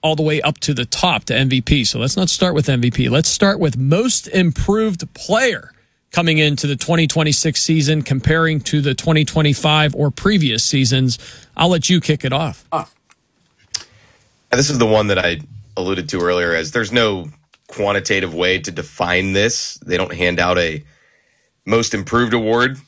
all the way up to the top to MVP. So let's not start with MVP. Let's start with most improved player coming into the 2026 season, comparing to the 2025 or previous seasons. I'll let you kick it off. This is the one that I alluded to earlier, as there's no quantitative way to define this. They don't hand out a most improved award.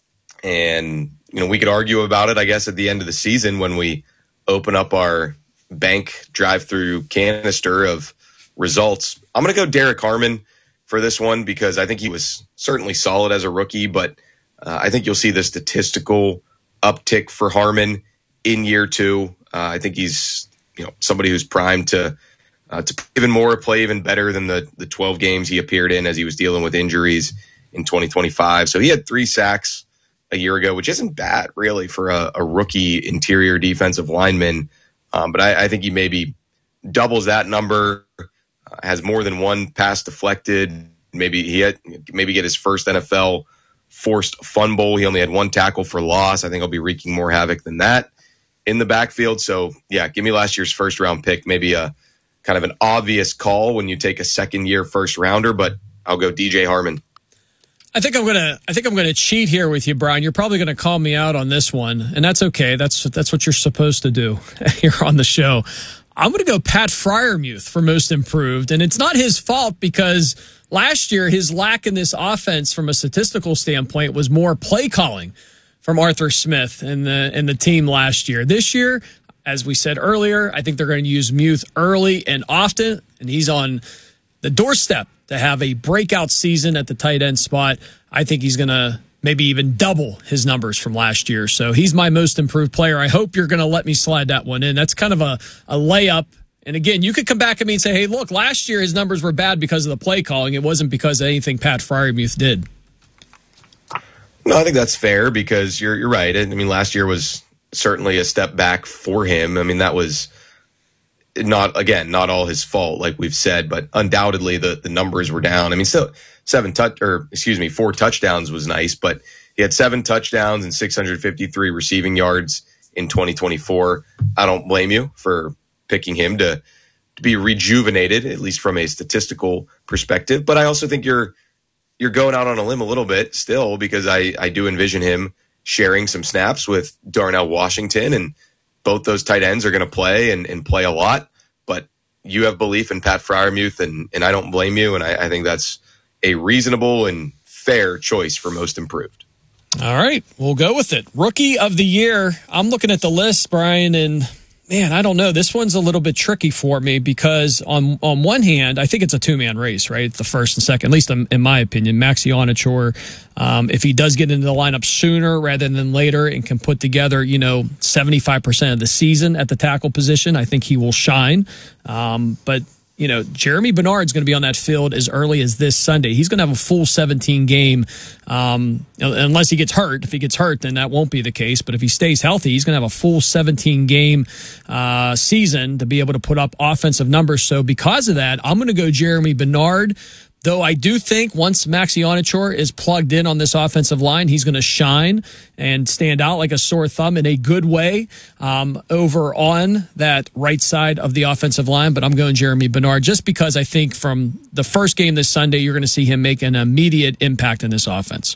And, we could argue about it, I guess, at the end of the season when we open up our bank drive-through canister of results. I'm going to go Derek Harmon for this one because I think he was certainly solid as a rookie, but I think you'll see the statistical uptick for Harmon in year two. I think he's somebody who's primed to even more, play even better than the 12 games he appeared in as he was dealing with injuries in 2025. So he had 3 sacks a year ago, which isn't bad really for a rookie interior defensive lineman. But I think he maybe doubles that number, has more than one pass deflected. Maybe get his first NFL forced fumble. He only had 1 tackle for loss. I think he'll be wreaking more havoc than that in the backfield. So yeah, give me last year's first round pick. Maybe a kind of an obvious call when you take a second year first rounder, but I'll go DJ Harmon. I think I'm gonna cheat here with you, Brian. You're probably gonna call me out on this one, and that's okay. That's what you're supposed to do here on the show. I'm gonna go Pat Freiermuth for most improved, and it's not his fault because last year his lack in this offense from a statistical standpoint was more play calling from Arthur Smith and the team last year. This year, as we said earlier, I think they're going to use Muth early and often, and he's on the doorstep to have a breakout season at the tight end spot. I think he's going to maybe even double his numbers from last year. So he's my most improved player. I hope you're going to let me slide that one in. That's kind of a layup. And again, you could come back at me and say, hey, look, last year his numbers were bad because of the play calling. It wasn't because of anything Pat Freiermuth did. No, I think that's fair because you're right. I mean, last year was certainly a step back for him. I mean, that was not all his fault, like we've said, but undoubtedly the numbers were down. I mean, still 4 touchdowns was nice, but he had 7 touchdowns and 653 receiving yards in 2024. I don't blame you for picking him to be rejuvenated, at least from a statistical perspective. But I also think you're going out on a limb a little bit still, because I do envision him sharing some snaps with Darnell Washington, and both those tight ends are going to play and play a lot. But you have belief in Pat Freiermuth, and I don't blame you. And I think that's a reasonable and fair choice for most improved. All right, we'll go with it. Rookie of the year. I'm looking at the list, Brian, and man, I don't know. This one's a little bit tricky for me because on one hand, I think it's a 2-man race, right? It's the first and second, at least in my opinion. Maxi Onachor, if he does get into the lineup sooner rather than later and can put together, 75% of the season at the tackle position, I think he will shine. But Jeremy Bernard's going to be on that field as early as this Sunday. He's going to have a full 17 game, unless he gets hurt. If he gets hurt, then that won't be the case. But if he stays healthy, he's going to have a full 17 game season to be able to put up offensive numbers. So because of that, I'm going to go Jeremy Bernard. Though I do think once Maxi Onachor is plugged in on this offensive line, he's going to shine and stand out like a sore thumb in a good way over on that right side of the offensive line. But I'm going Jeremy Bernard just because I think from the first game this Sunday, you're going to see him make an immediate impact in this offense.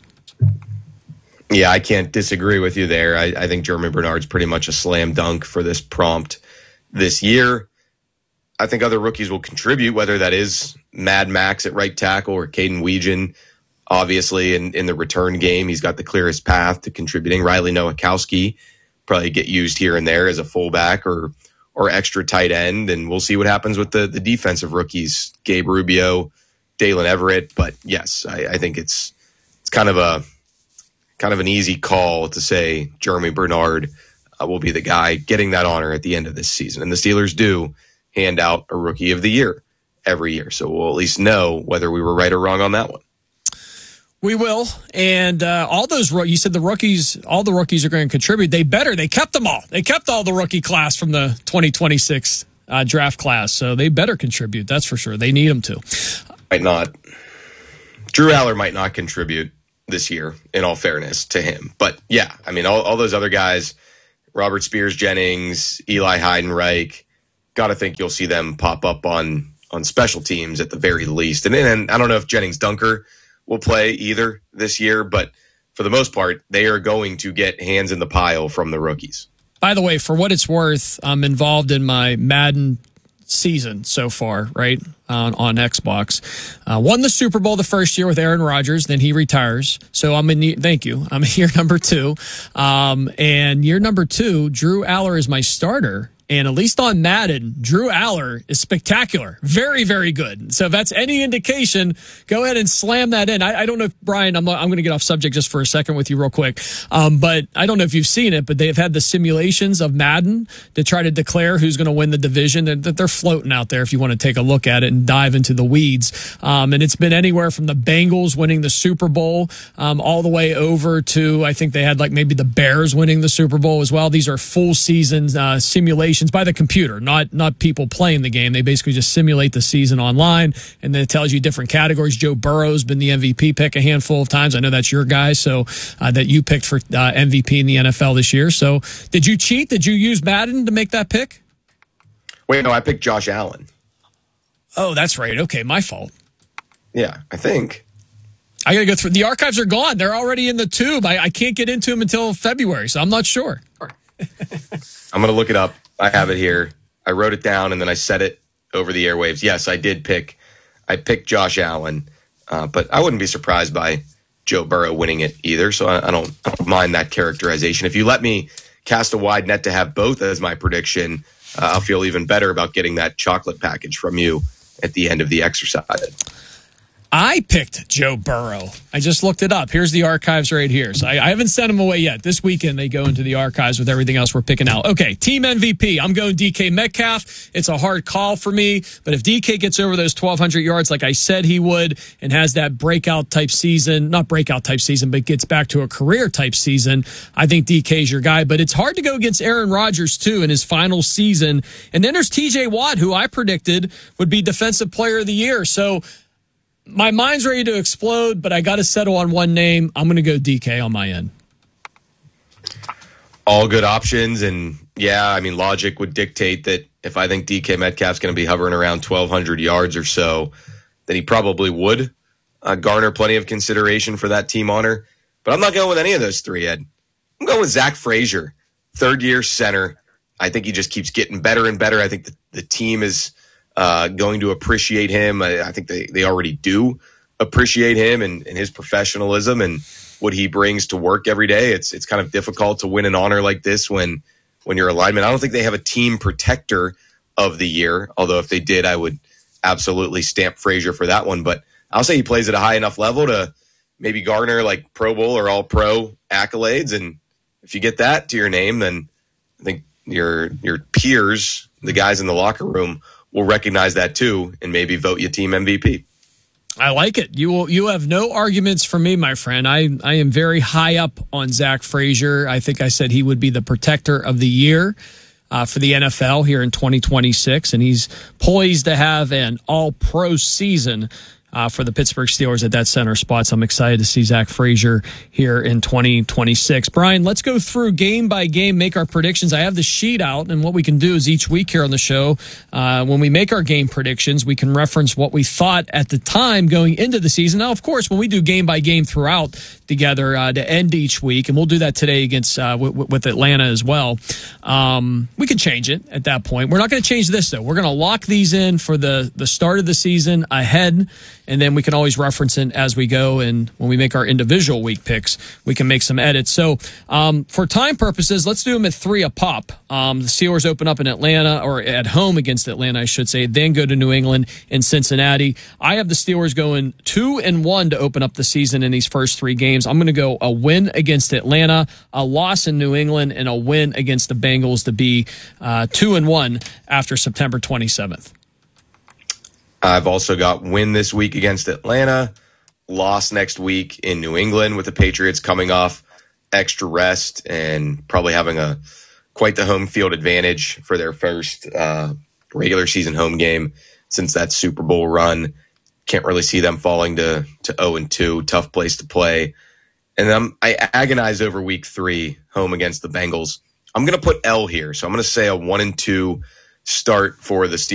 Yeah, I can't disagree with you there. I think Jeremy Bernard's pretty much a slam dunk for this prompt this year. I think other rookies will contribute, whether that is Mad Max at right tackle or Caden Weegan. Obviously, in the return game, he's got the clearest path to contributing. Riley Nowakowski probably get used here and there as a fullback or extra tight end, and we'll see what happens with the defensive rookies, Gabe Rubio, Dalen Everett. But yes, I think it's kind of an easy call to say Jeremy Bernard will be the guy getting that honor at the end of this season, and the Steelers do hand out a rookie of the year every year. So we'll at least know whether we were right or wrong on that one. We will. And all those, you said all the rookies are going to contribute. They kept them all. They kept all the rookie class from the 2026 draft class. So they better contribute. That's for sure. They need them to. Might not. Drew Aller might not contribute this year, in all fairness to him. But yeah, I mean, all those other guys, Robert Spears Jennings, Eli Heidenreich, got to think you'll see them pop up on special teams at the very least. And I don't know if Jennings Dunker will play either this year, but for the most part, they are going to get hands in the pile from the rookies. By the way, for what it's worth, I'm involved in my Madden season so far, right, on Xbox. Won the Super Bowl the first year with Aaron Rodgers, then he retires. So thank you. I'm in year number 2. And year number 2, Drew Aller is my starter. And at least on Madden, Drew Aller is spectacular. Very, very good. So if that's any indication, go ahead and slam that in. I don't know if, Brian, I'm going to get off subject just for a second with you real quick. But I don't know if you've seen it, but they've had the simulations of Madden to try to declare who's going to win the division. They're floating out there if you want to take a look at it and dive into the weeds. And it's been anywhere from the Bengals winning the Super Bowl all the way over to, I think they had like maybe the Bears winning the Super Bowl as well. These are full season simulations by the computer, not people playing the game. They basically just simulate the season online, and then it tells you different categories. Joe Burrow's been the MVP pick a handful of times. I know that's your guy, so that you picked for MVP in the NFL this year. So did you cheat? Did you use Madden to make that pick? Wait, no, I picked Josh Allen. Oh, that's right. Okay, my fault. Yeah, I think. I got to go through. The archives are gone. They're already in the tube. I can't get into them until February, so I'm not sure. I'm going to look it up. I have it here. I wrote it down and then I said it over the airwaves. Yes, I picked Josh Allen, but I wouldn't be surprised by Joe Burrow winning it either. So I don't mind that characterization. If you let me cast a wide net to have both as my prediction, I'll feel even better about getting that chocolate package from you at the end of the exercise. I picked Joe Burrow. I just looked it up. Here's the archives right here. So I haven't sent them away yet. This weekend, they go into the archives with everything else we're picking out. Okay, team MVP. I'm going DK Metcalf. It's a hard call for me, but if DK gets over those 1,200 yards like I said he would and has that breakout type season, not breakout type season, but gets back to a career type season, I think DK's your guy. But it's hard to go against Aaron Rodgers, too, in his final season. And then there's TJ Watt, who I predicted would be Defensive Player of the Year. So my mind's ready to explode, but I got to settle on one name. I'm going to go DK on my end. All good options. And yeah, I mean, logic would dictate that if I think DK Metcalf's going to be hovering around 1,200 yards or so, then he probably would garner plenty of consideration for that team honor. But I'm not going with any of those three, Ed. I'm going with Zach Frazier, third-year center. I think he just keeps getting better and better. I think the team is going to appreciate him. I think they already do appreciate him and his professionalism and what he brings to work every day. It's kind of difficult to win an honor like this when you're a lineman. I don't think they have a team protector of the year, although if they did, I would absolutely stamp Frazier for that one. But I'll say he plays at a high enough level to maybe garner like Pro Bowl or All-Pro accolades. And if you get that to your name, then I think your peers, the guys in the locker room, will recognize that too and maybe vote you team MVP. I like it. You have no arguments for me, my friend. I am very high up on Zach Frazier. I think I said he would be the protector of the year for the NFL here in 2026, and he's poised to have an all-pro season for the Pittsburgh Steelers at that center spot. So I'm excited to see Zach Frazier here in 2026. Brian, let's go through game by game, make our predictions. I have the sheet out, and what we can do is each week here on the show, when we make our game predictions, we can reference what we thought at the time going into the season. Now, of course, when we do game by game throughout together to end each week, and we'll do that today against with Atlanta as well, we can change it at that point. We're not going to change this, though. We're going to lock these in for the start of the season ahead, and then we can always reference it as we go. And when we make our individual week picks, we can make some edits. So for time purposes, let's do them at 3 a pop. The Steelers open up in Atlanta, or at home against Atlanta, I should say, then go to New England and Cincinnati. I have the Steelers going 2-1 to open up the season in these first 3 games. I'm going to go a win against Atlanta, a loss in New England, and a win against the Bengals to be 2-1 after September 27th. I've also got win this week against Atlanta, loss next week in New England with the Patriots coming off extra rest and probably having quite the home field advantage for their first regular season home game since that Super Bowl run. Can't really see them falling to 0-2, tough place to play. And then I agonize over week 3, home against the Bengals. I'm going to put L here, so I'm going to say a 1-2 start for the Steelers.